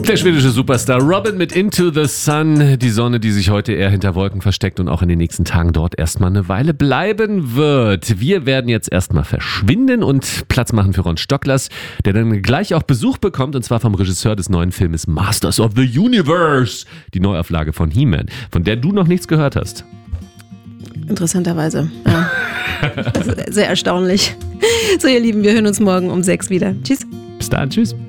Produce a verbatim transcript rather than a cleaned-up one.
Der schwedische Superstar Robin mit Into the Sun. Die Sonne, die sich heute eher hinter Wolken versteckt und auch in den nächsten Tagen dort erstmal eine Weile bleiben wird. Wir werden jetzt erstmal verschwinden und Platz machen für Ron Stocklers, der dann gleich auch Besuch bekommt, und zwar vom Regisseur des neuen Filmes Masters of the Universe. Die Neuauflage von He-Man, von der du noch nichts gehört hast. Interessanterweise, ja. Das ist sehr erstaunlich. So, ihr Lieben, wir hören uns morgen um sechs wieder. Tschüss. Bis dann, tschüss.